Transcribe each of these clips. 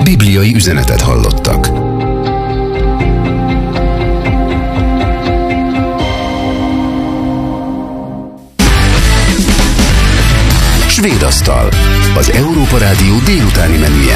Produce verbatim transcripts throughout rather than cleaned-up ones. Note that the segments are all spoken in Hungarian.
Bibliai üzenetet hallottak. Svédasztal, az Európa Rádió délutáni menüje.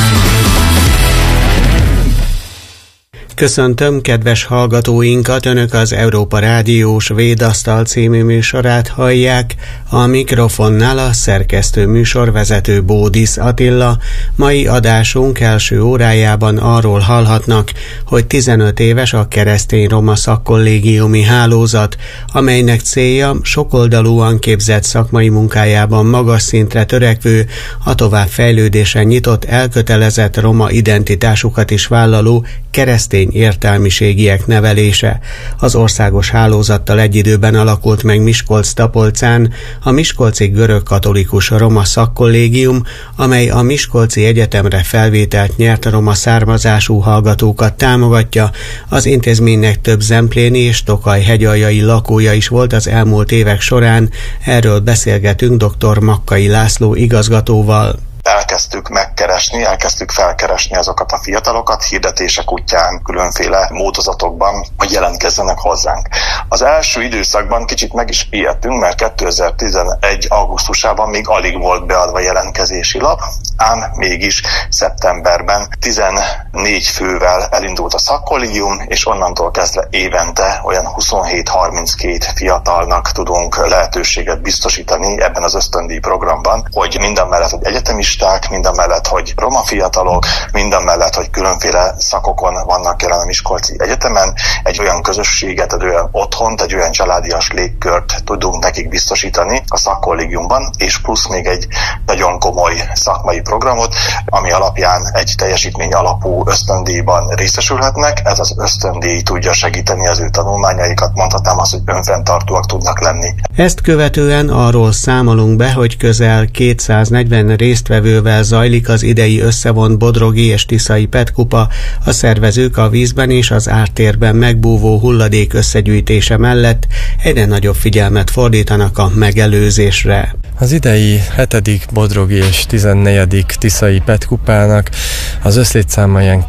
Köszöntöm kedves hallgatóinkat, Önök az Európa Rádió Svédasztal című műsorát hallják, a mikrofonnál a szerkesztő műsorvezető Bódisz Attila. Mai adásunk első órájában arról hallhatnak, hogy tizenöt éves a Keresztény Roma Szakkollégiumi Hálózat, amelynek célja sokoldalúan képzett szakmai munkájában magas szintre törekvő, a továbbfejlődésen nyitott, elkötelezett roma identitásukat is vállaló keresztény értelmiségiek nevelése. Az országos hálózattal egy időben alakult meg Miskolc-Tapolcán a Miskolci Görög-katolikus Roma Szakkollégium, amely a Miskolci Egyetemre felvételt nyert roma származású hallgatókat támogatja. Az intézménynek több zempléni és Tokaj hegyaljai lakója is volt az elmúlt évek során. Erről beszélgetünk dr. Makkai László igazgatóval. Elkezdtük megkeresni, elkezdtük felkeresni azokat a fiatalokat hirdetések útján, különféle módozatokban, hogy jelentkezzenek hozzánk. Az első időszakban kicsit meg is ijedtünk, mert kétezer-tizenegy augusztusában még alig volt beadva jelentkezési lap, ám mégis szeptemberben tizennégy fővel elindult a szakkollégium, és onnantól kezdve évente olyan huszonhét-harminckét fiatalnak tudunk lehetőséget biztosítani ebben az ösztöndíj programban, hogy mindamellett, hogy egyetemisták, mindamellett, hogy roma fiatalok, mindamellett, hogy különféle szakokon vannak jelen a Miskolci Egyetemen, egy olyan közösséget, egy olyan otthont, egy olyan családias légkört tudunk nekik biztosítani a szakkollégiumban, és plusz még egy nagyon komoly szakmai programot, ami alapján egy teljesítmény alapú ösztöndíjban részesülhetnek. Ez az ösztöndíj tudja segíteni az ő tanulmányaikat, mondhatnám azt, hogy önfenntartóak tudnak lenni. Ezt követően arról számolunk be, hogy közel kétszáznegyven résztvevővel zajlik az idei összevont bodrogi és tiszai petkupa. A szervezők a vízben és az ártérben megbúvó hulladék összegyűjtése mellett egyre nagyobb figyelmet fordítanak a megelőzésre. Az idei hetedik bodrogi és tizennegyedik tiszai petkupának az összlétszáma ilyen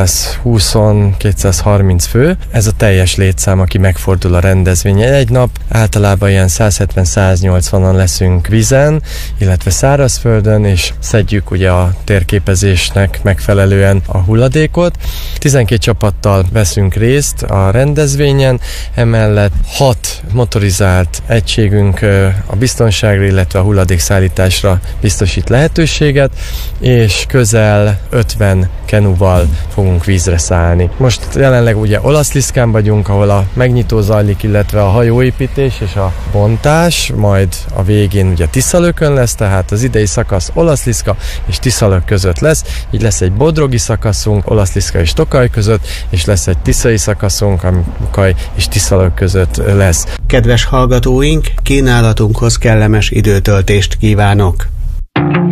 kétszázhúsz-kétszázharminc fő. Ez a teljes létszám, aki megfordul a rendezvényen. Egy nap általában ilyen százhetven-száznyolcvanan leszünk vízen, illetve szárazföldön, és szedjük ugye a térképezésnek megfelelően a hulladékot. tizenkét csapattal veszünk részt a rendezvényen, emellett hat motorizált egységünk a biztonságra, illetve a hulladékszállításra biztosít lehetőséget, és közel ötven kenuval fogunk vízre szállni. Most jelenleg ugye Olaszliszkán vagyunk, ahol a megnyitó zajlik, illetve a hajóépítés és a bontás, majd a végén ugye Tiszalökön lesz, tehát az idei szakasz Olaszliszka és Tiszalök között lesz, így lesz egy bodrogi szakaszunk Olaszliszka és Tokaj között, és lesz egy tiszai szakaszunk, ami Tokaj és Tiszalök között lesz. Kedves hallgatóink, kínálatunkhoz kellemes időtöltést kívánok!